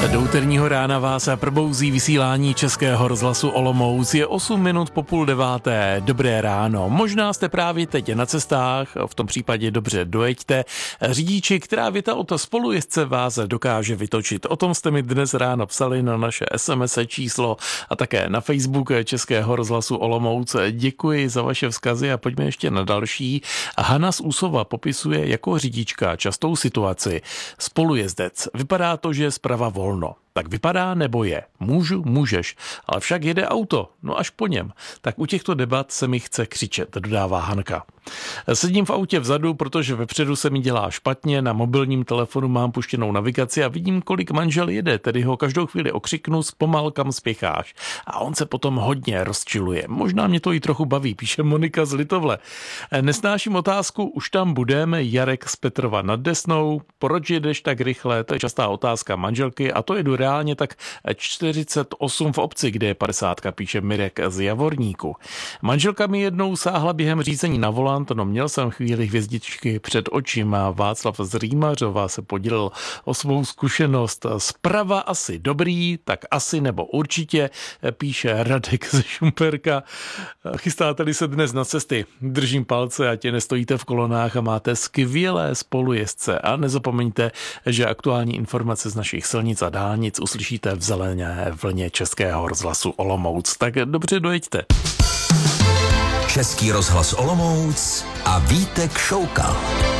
Do úterního rána vás probouzí vysílání Českého rozhlasu Olomouc. Je 8 minut po 8:30. Dobré ráno. Možná jste právě teď na cestách, v tom případě dobře dojeďte. Řidiči, která věta od spolujezdce vás dokáže vytočit. O tom jste mi dnes ráno psali na naše SMS číslo a také na Facebook Českého rozhlasu Olomouc. Děkuji za vaše vzkazy a pojďme ještě na další. Hana z Úsova popisuje jako řidička častou situaci. Spolujezdec. Vypadá to, že je zprava volno. Tak vypadá nebo je? Můžeš, ale však jede auto, no až po něm. Tak u těchto debat se mi chce křičet, dodává Hanka. Sedím v autě vzadu, protože vepředu se mi dělá špatně, na mobilním telefonu mám puštěnou navigaci a vidím, kolik manžel jede, tedy ho každou chvíli okřiknu, zpomal, kam spěcháš. A on se potom hodně rozčiluje. Možná mě to i trochu baví, píše Monika z Litovle. Nesnáším otázku, už tam budeme, Jarek z Petrova nad Desnou. Proč jedeš tak rychle? To je častá otázka manželky a to jedu reálně tak 48 v obci, kde je 50, píše Mirek z Javorníku. Manželka mi jednou sáhla během řízení na volant, no měl jsem chvíli hvězdičky před očima. Václav z Rýmařova se podělil o svou zkušenost. Zprava asi dobrý, tak asi nebo určitě, píše Radek ze Šumperka. Chystáte-li se dnes na cesty? Držím palce, ať nestojíte v kolonách a máte skvělé spolujezdce. A nezapomeňte, že aktuální informace z našich silnic a dálnic uslyšíte v zelené vlně Českého rozhlasu Olomouc. Tak dobře dojeďte. Český rozhlas Olomouc a Vítek Šoukal.